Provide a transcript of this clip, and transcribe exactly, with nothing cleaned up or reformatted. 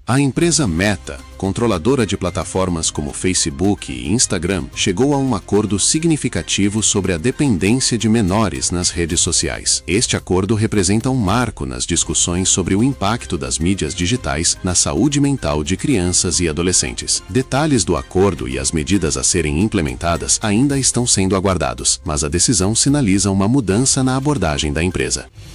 A empresa Meta, controladora de plataformas como Facebook e Instagram, chegou a um acordo significativo sobre a dependência de menores nas redes sociais. Este acordo representa um marco nas discussões sobre o impacto das mídias digitais na saúde mental de crianças e adolescentes. Detalhes do acordo e as medidas a serem implementadas ainda estão sendo aguardados, mas a decisão sinaliza uma mudança na abordagem da empresa.